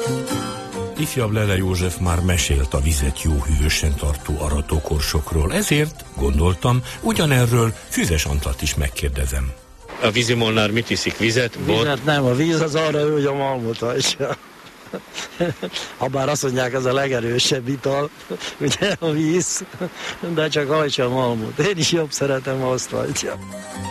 Ifjabb Lele József már mesélt a vizet jó hűvösen tartó aratókorsokról, ezért gondoltam, ugyanerről Füzes Antalt is megkérdezem. A vízimolnár mit iszik, vizet, bort? Vizet nem, a víz az arra ő, hogy a malmot hajtsa. Habár azt mondják, ez a legerősebb ital, ugye a víz, de csak hajtsa a malmot. Én is jobb szeretem, ha azt hajtja.